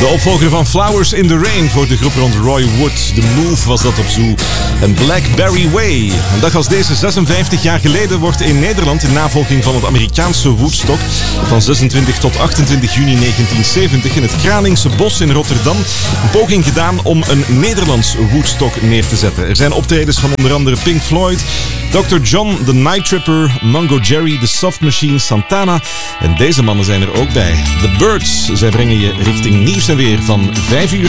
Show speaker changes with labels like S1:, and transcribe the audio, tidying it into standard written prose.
S1: De opvolger van Flowers in the Rain voor de groep rond Roy Wood. The Move was dat op Zoo. En Blackberry Way. Een dag als deze, 56 jaar geleden, wordt in Nederland in navolging van het Amerikaanse Woodstock van 26 tot 28 juni 1970 in het Kralingse Bos in Rotterdam een poging gedaan om een Nederlands Woodstock neer te zetten. Er zijn optredens van onder andere Pink Floyd, Dr. John, The Night Tripper, Mungo Jerry, The Soft Machine, Santana en deze mannen zijn er ook bij. The Birds, zij brengen je richting nieuws en weer van 5 uur.